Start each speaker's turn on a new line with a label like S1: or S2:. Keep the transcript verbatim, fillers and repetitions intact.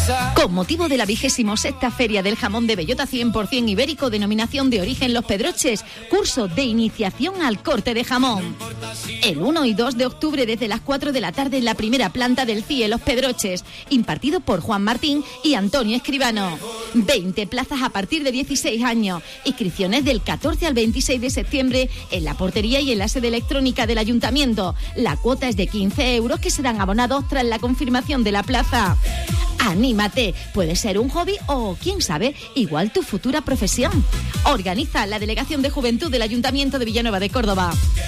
S1: Con motivo de la vigésimo sexta Feria del Jamón de Bellota cien por ciento ibérico, denominación de origen Los Pedroches, curso de iniciación al corte de jamón. El uno y dos de octubre desde las cuatro de la tarde en la primera planta del C I E Los Pedroches, impartido por Juan Martín y Antonio Escribano. veinte plazas a partir de dieciséis años. Inscripciones del catorce al veintiséis de septiembre en la portería y en la sede electrónica del Ayuntamiento. La cuota es de quince euros que serán abonados tras la confirmación de la plaza. ¡Anímate! Puede ser un hobby o, quién sabe, igual tu futura profesión. Organiza la Delegación de Juventud del Ayuntamiento de Villanueva de Córdoba.